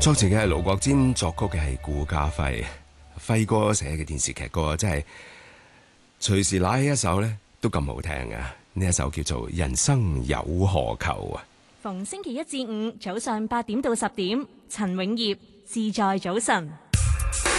作詞嘅係盧國沾，作曲嘅係顧嘉輝。輝哥寫嘅電視劇歌真係隨時拿起一首咧都咁好聽啊！呢一首叫做《人生有何求》啊。 逢星期一至五早上8點到10點，陳永業自在早晨。